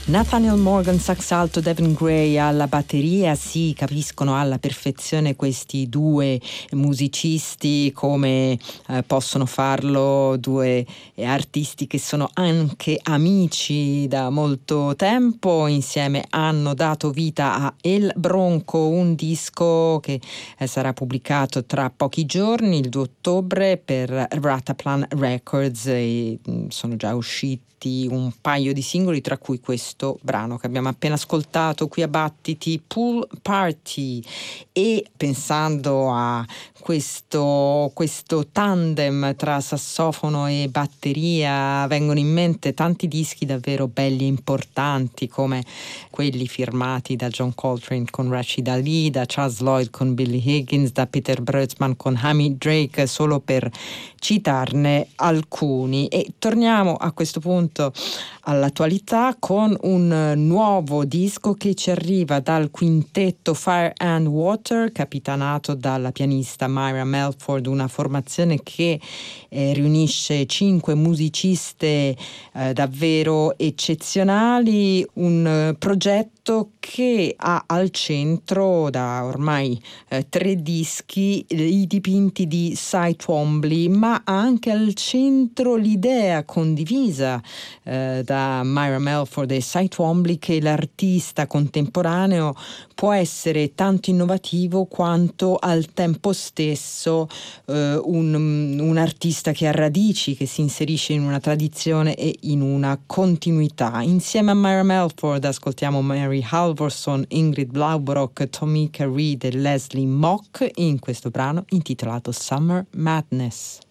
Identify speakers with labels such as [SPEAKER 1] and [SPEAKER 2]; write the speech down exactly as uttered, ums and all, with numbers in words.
[SPEAKER 1] Nathaniel Morgan sax alto, Devin Gray alla batteria. Si capiscono alla perfezione questi due musicisti, come eh, possono farlo due artisti che sono anche amici da molto tempo. Insieme hanno dato vita a El Bronco, un disco che eh, sarà pubblicato tra pochi giorni, il due ottobre, per Rataplan Records, e mh, sono già usciti un paio di singoli, tra cui questo brano che abbiamo appena ascoltato qui a Battiti, Pool Party. E pensando a questo, questo tandem tra sassofono e batteria, vengono in mente tanti dischi davvero belli e importanti, come quelli firmati da John Coltrane con Rashid Ali, da Charles Lloyd con Billy Higgins, da Peter Brötzmann con Hamid Drake, solo per citarne alcuni. E torniamo a questo punto all'attualità con un nuovo disco che ci arriva dal quintetto Fire and Water, capitanato dalla pianista Myra Melford, una formazione che eh, riunisce cinque musiciste eh, davvero eccezionali, un eh, progetto che ha al centro da ormai eh, tre dischi i dipinti di Cy Twombly, ma ha anche al centro l'idea condivisa eh, da Myra Melford e Cy Twombly che l'artista contemporaneo può essere tanto innovativo quanto al tempo stesso eh, un, un artista che ha radici, che si inserisce in una tradizione e in una continuità. Insieme a Myra Melford ascoltiamo Mary Halvorson, Ingrid Blaubrock, Tomika Reed e Leslie Mock in questo brano intitolato Summer Madness.